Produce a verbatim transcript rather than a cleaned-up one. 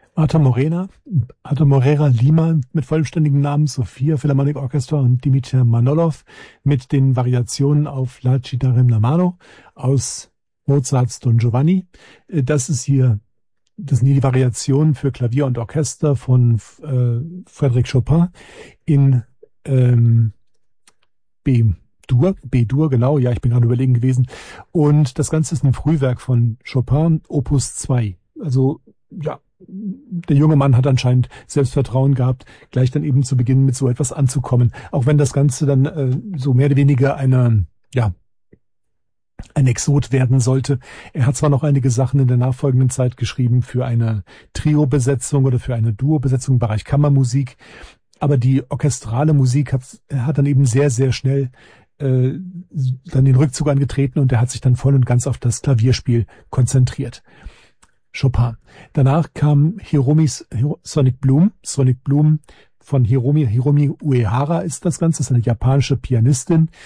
Arthur Morena, Arthur Morera Lima mit vollständigem Namen, Sophia Philharmonic Orchestra und Dimitar Manolov mit den Variationen auf La Chitarra in la Mano aus Mozarts Don Giovanni. Äh, Das ist hier, das sind hier die Variationen für Klavier und Orchester von äh, Frédéric Chopin in ähm, B-Dur, B-Dur, genau, ja, ich bin gerade überlegen gewesen. Und das Ganze ist ein Frühwerk von Chopin, Opus zwei. Also, ja, der junge Mann hat anscheinend Selbstvertrauen gehabt, gleich dann eben zu Beginn mit so etwas anzukommen. Auch wenn das Ganze dann äh, so mehr oder weniger eine, ja, ein Exot werden sollte. Er hat zwar noch einige Sachen in der nachfolgenden Zeit geschrieben für eine Trio-Besetzung oder für eine Duo-Besetzung im Bereich Kammermusik, aber die orchestrale Musik hat, hat dann eben sehr, sehr schnell äh, dann den Rückzug angetreten und er hat sich dann voll und ganz auf das Klavierspiel konzentriert. Chopin. Danach kam Hiromis Hiro, Sonic Bloom. Sonic Bloom von Hiromi, Hiromi Uehara ist das Ganze, ist eine japanische Pianistin,